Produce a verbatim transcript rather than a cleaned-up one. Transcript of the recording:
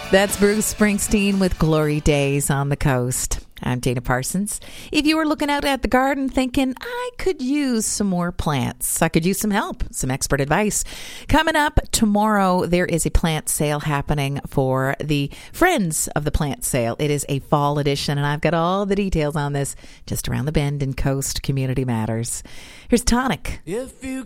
That's Bruce Springsteen with Glory Days on the Coast. I'm Dana Parsons. If you were looking out at the garden thinking, I could use some more plants, I could use some help, some expert advice. Coming up tomorrow, there is a plant sale happening for the Friends of the Plant Sale. It is a fall edition, and I've got all the details on this just around the bend in Coast Community Matters. Here's Tonic. If you